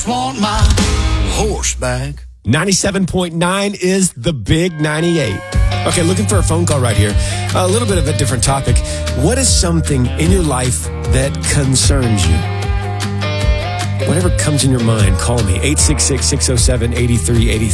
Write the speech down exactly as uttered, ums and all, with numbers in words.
Want my horseback. ninety-seven point nine is the big ninety-eight. Okay, looking for a phone call right here. A little bit of a different topic. What is something in your life that concerns you? Whatever comes in your mind, call me. eight six six, six oh seven, eight three eight three.